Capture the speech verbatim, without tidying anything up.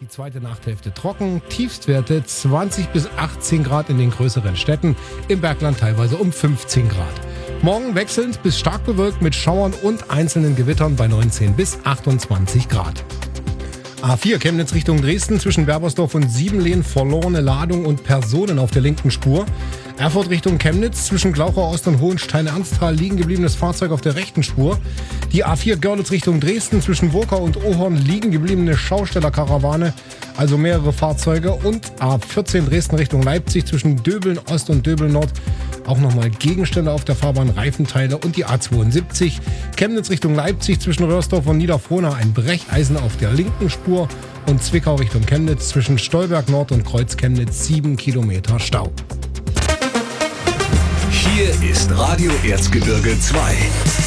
Die zweite Nachthälfte trocken, Tiefstwerte zwanzig bis achtzehn Grad in den größeren Städten, im Bergland teilweise um fünfzehn Grad. Morgen wechselnd bis stark bewölkt mit Schauern und einzelnen Gewittern bei neunzehn bis achtundzwanzig Grad. A vier Chemnitz Richtung Dresden zwischen Berbersdorf und Siebenlehn verlorene Ladung und Personen auf der linken Spur. Erfurt Richtung Chemnitz zwischen Glauchau Ost und Hohenstein-Ernsthal liegen gebliebenes Fahrzeug auf der rechten Spur. Die A vier Görlitz Richtung Dresden zwischen Wurkau und Ohorn liegen gebliebene Schaustellerkarawane, also mehrere Fahrzeuge. Und A vierzehn Dresden Richtung Leipzig zwischen Döbeln Ost und Döbeln Nord auch nochmal Gegenstände auf der Fahrbahn, Reifenteile. Und die A zweiundsiebzig Chemnitz Richtung Leipzig zwischen Röhrsdorf und Niederfrohna ein Brecheisen auf der linken Spur. Und Zwickau Richtung Chemnitz zwischen Stolberg Nord und Kreuz Chemnitz sieben Kilometer Stau. Hier ist Radio Erzgebirge zwei.